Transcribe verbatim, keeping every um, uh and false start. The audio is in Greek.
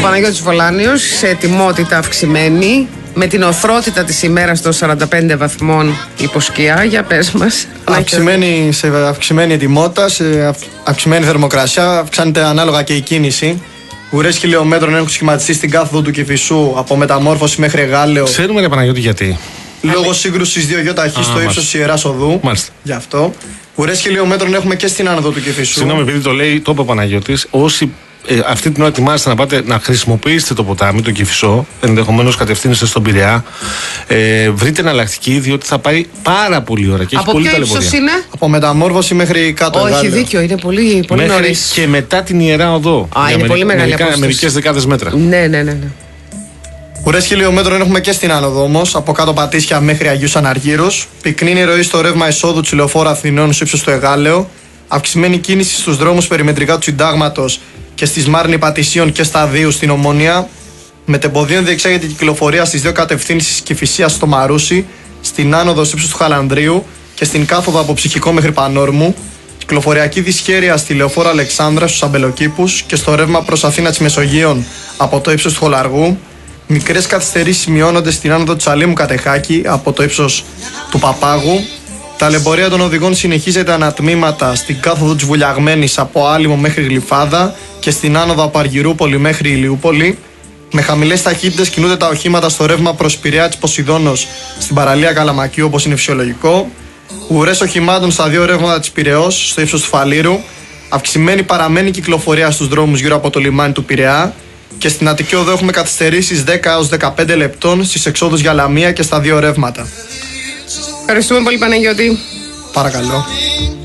Παναγιώτης Βολάνιος σε ετοιμότητα αυξημένη, με την οθρότητα της ημέρας των σαράντα πέντε βαθμών υποσκιά. Για πες μας. Αυξημένη, σε αυξημένη ετοιμότητα, σε αυξημένη θερμοκρασία, αυξάνεται ανάλογα και η κίνηση. Ουρές χιλιόμετρων έχουν σχηματιστεί στην κάθοδο του Κηφισού από Μεταμόρφωση μέχρι Εγάλεο. Ξέρουμε, ρε Παναγιώτη, γιατί. Λόγω σύγκρουσης δύο γιοταχή στο ύψος της Ιεράς Οδού. Μάλιστα. Γι' αυτό. Ουρές χιλιόμετρων έχουμε και στην άνοδο του Κηφισού. Συγγνώμη, επειδή το λέει, το είπε ο Παναγιώτης, όσοι ε, αυτή την ώρα ετοιμάζεστε να πάτε να χρησιμοποιήσετε το ποτάμι, το Κηφισό, ενδεχομένως κατευθύνεστε στον Πειραιά, ε, βρείτε εναλλακτική, διότι θα πάει πάρα πολύ ώρα και από έχει πολύ ποιο ύψος ταλαιπωρία. είναι? Από Μεταμόρφωση μέχρι κάτω. Όχι, Εγάλεο. δίκιο, είναι πολύ, πολύ Μέχρι νωρίς. και μετά την Ιερά Οδό. Α, είναι πολύ μεγάλη απόσταση. Μερικές δεκάδες μέτρα. Ναι, ναι, ναι, ναι. Ουρές χιλιόμετρων έχουμε και στην άνοδο όμως, από κάτω Πατήσια μέχρι Αγίους Αναργύρους. Πυκνή ροή στο ρεύμα εισόδου του Λεωφόρου Αθηνών στο ύψος του Εγάλεο. Αυξημένη κίνηση στους δρόμους περιμετρικά του Συντάγματος και στη Σμάρνη Πατησίων και Σταδίου στην Ομόνια. Μετεμποδίων διεξάγεται η κυκλοφορία στις δύο κατευθύνσεις Κηφισίας στο Μαρούσι, στην άνοδο στο ύψος του Χαλανδρίου και στην κάθοδο από Ψυχικό μέχρι Πανόρμου. Κυκλοφοριακή δυσχέρεια στη Λεωφόρο Αλεξάνδρα στους Αμπελοκήπους και στο ρεύμα προς Αθήνα της Μεσογείων από το ύψος του Χολαργού. Μικρές καθυστερήσεις σημειώνονται στην άνοδο του Σαλήμου Κατεχάκη από το ύψος του Παπάγου. Τα ταλαιπωρία των οδηγών συνεχίζεται ανατμήματα στην κάθοδο της Βουλιαγμένης από Άλυμο μέχρι Γλυφάδα και στην άνοδο από Αργυρούπολη μέχρι Ηλιούπολη. Με χαμηλές ταχύτητες κινούνται τα οχήματα στο ρεύμα προς Πειραιά της Ποσειδώνος στην παραλία Καλαμακίου, όπως είναι φυσιολογικό. Ουρές οχημάτων στα δύο ρεύματα της Πειραιώς στο ύψος του Φαλήρου. Αυξημένη παραμένει κυκλοφορία στους δρόμους γύρω από το λιμάνι του Πειραιά. Και στην Αττική Οδό έχουμε καθυστερήσεις δέκα έως δεκαπέντε λεπτών στις εξόδους για Λαμία και στα δύο ρεύματα. Ευχαριστούμε πολύ, Παναγιώτη. Παρακαλώ.